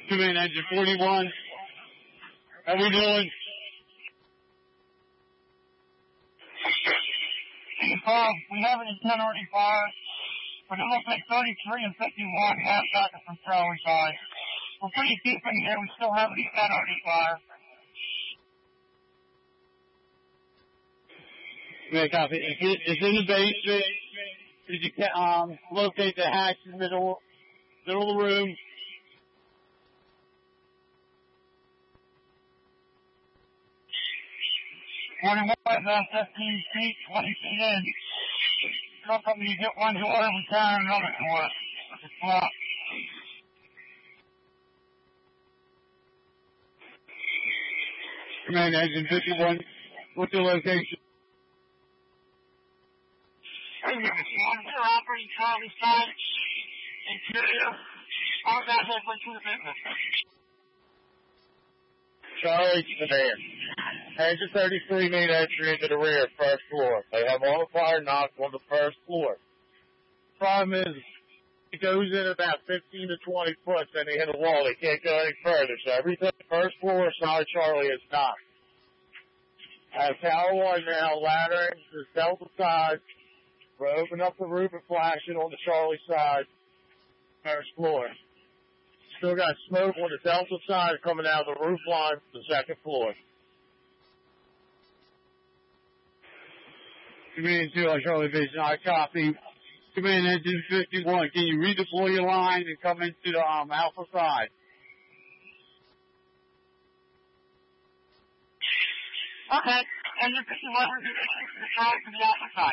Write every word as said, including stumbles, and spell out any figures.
Come in, engine forty-one. How we doing? Uh, we have any ten already fired, but it looks like thirty-three and fifty-one have gotten from Charlie side. We're pretty deep in here. We still have any ten already fired. Yeah, copy. If it, it's in the basement, did you um, locate the hatch in the middle, middle of the room? twenty-one is on fifteen feet, twenty feet in. Sometimes you get one door every time another door. It's locked. Command engine fifty-one. What's your location? We're operating Charlie side. Interior. All that halfway through the business. Charlie to the rear. Engine thirty-three made entry into the rear, first floor. They have all the fire knocks on the first floor. Problem is, it goes in about fifteen to twenty foot, then they hit a wall. They can't go any further. So everything first floor side Charlie is knocked. I have tower one now, laddering to the Delta side. We're opening up the roof and flashing on the Charlie side, first floor. Still got smoke on the Delta side coming out of the roof line to the second floor. Command two on Charlie Vision, I copy. Command engine fifty-one, can you redeploy your line and come into the um, Alpha side? Okay, engine fifty-one, to the Alpha side.